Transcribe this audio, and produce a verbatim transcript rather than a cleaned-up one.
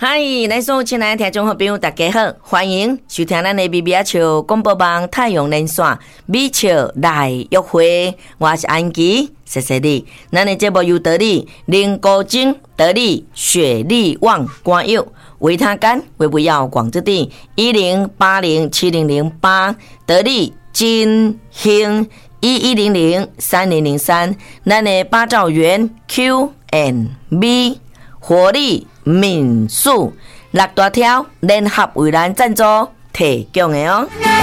嗨，咱所有亲爱的听众朋友，大家好，欢迎收听咱的 B B 笑广播网太阳连线美笑来约会，我是安琪，谢谢你。咱的节目由得力林国精、得力雪力旺官友、维他干、维不要广之地一零八零七零零八，得力金兴一一零零三零零三，咱的八兆元 Q and B 活力民宿六大条联合为咱赞助提供的哦。